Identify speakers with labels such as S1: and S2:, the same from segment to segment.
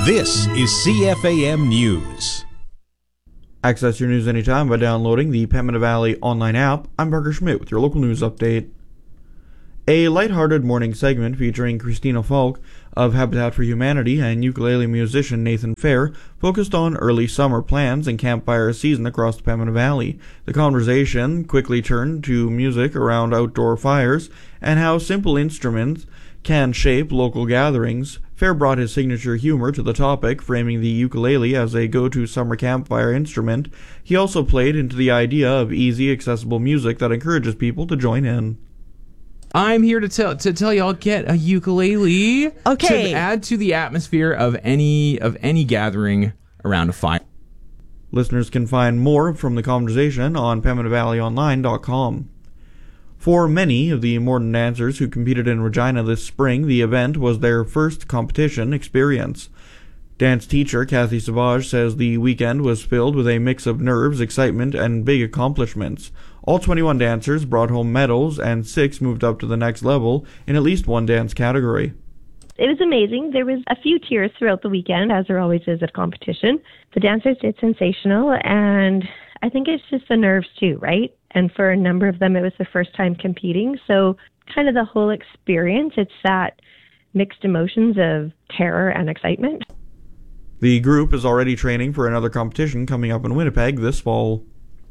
S1: This is CFAM News.
S2: Access your news anytime by downloading the Pembina Valley online app. I'm Parker Schmidt with your local news update. A lighthearted morning segment featuring Christina Falk of Habitat for Humanity and ukulele musician Nathan Fair focused on early summer plans and campfire season across the Pembina Valley. The conversation quickly turned to music around outdoor fires and how simple instruments can shape local gatherings. Fair brought his signature humor to the topic, framing the ukulele as a go-to summer campfire instrument. He also played into the idea of easy, accessible music that encourages people to join in.
S3: I'm here to tell y'all, get a ukulele
S4: Okay.
S3: to add to the atmosphere of any gathering around a fire.
S2: Listeners can find more from the conversation on PembinaValleyOnline.com. For many of the modern dancers who competed in Regina this spring, the event was their first competition experience. Dance teacher Kathy Savage says the weekend was filled with a mix of nerves, excitement, and big accomplishments. All 21 dancers brought home medals, and 6 moved up to the next level in at least one dance category.
S4: It was amazing. There was a few tears throughout the weekend, as there always is at competition. The dancers did sensational, and I think it's just the nerves too, right? And for a number of them, it was their first time competing. So kind of the whole experience, it's that mixed emotions of terror and excitement.
S2: The group is already training for another competition coming up in Winnipeg this fall.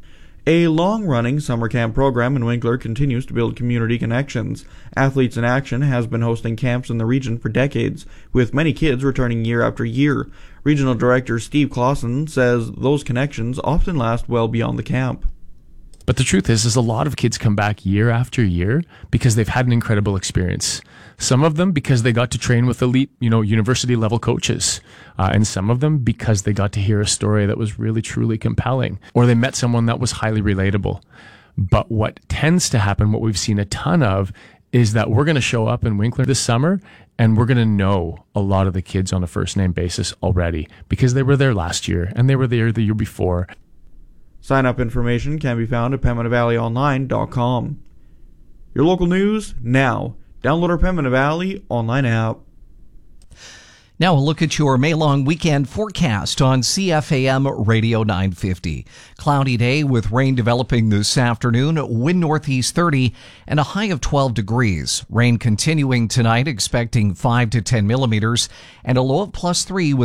S2: A long-running summer camp program in Winkler continues to build community connections. Athletes in Action has been hosting camps in the region for decades, with many kids returning year after year. Regional Director Steve Clausen says those connections often last well beyond the camp.
S5: But the truth is a lot of kids come back year after year because they've had an incredible experience. Some of them because they got to train with elite, university level coaches. And some of them because they got to hear a story that was really, truly compelling. Or they met someone that was highly relatable. But what tends to happen, what we've seen a ton of, is that we're going to show up in Winkler this summer and we're going to know a lot of the kids on a first name basis already because they were there last year and they were there the year before.
S2: Sign-up information can be found at PembinaValleyOnline.com. Your local news now. Download our Pembina Valley online app.
S6: Now a look at your May-long weekend forecast on CFAM Radio 950. Cloudy day with rain developing this afternoon, wind northeast 30 and a high of 12 degrees. Rain continuing tonight, expecting 5 to 10 millimeters and a low of +3 with